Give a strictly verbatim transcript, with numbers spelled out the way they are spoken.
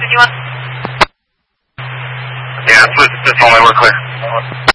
you want? Yeah, it's, it's only we're clear.